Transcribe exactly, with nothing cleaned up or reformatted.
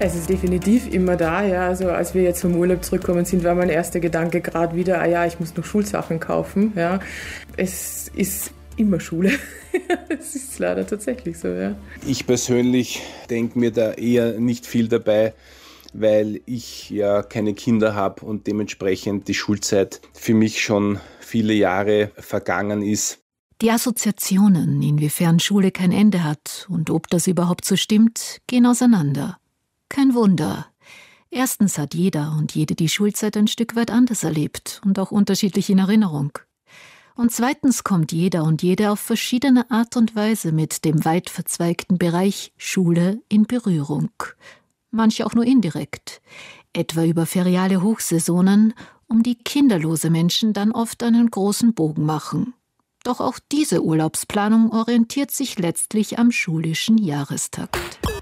Es ist definitiv immer da, ja. Also als wir jetzt vom Urlaub zurückkommen sind, war mein erster Gedanke gerade wieder, ah ja, ich muss noch Schulsachen kaufen, ja. Es ist immer Schule. Das ist leider tatsächlich so, ja. Ich persönlich denke mir da eher nicht viel dabei, weil ich ja keine Kinder habe und dementsprechend die Schulzeit für mich schon viele Jahre vergangen ist. Die Assoziationen, inwiefern Schule kein Ende hat und ob das überhaupt so stimmt, gehen auseinander. Kein Wunder. Erstens hat jeder und jede die Schulzeit ein Stück weit anders erlebt und auch unterschiedlich in Erinnerung. Und zweitens kommt jeder und jede auf verschiedene Art und Weise mit dem weit verzweigten Bereich Schule in Berührung. Manche auch nur indirekt, etwa über feriale Hochsaisonen, um die kinderlose Menschen dann oft einen großen Bogen machen. Doch auch diese Urlaubsplanung orientiert sich letztlich am schulischen Jahrestakt.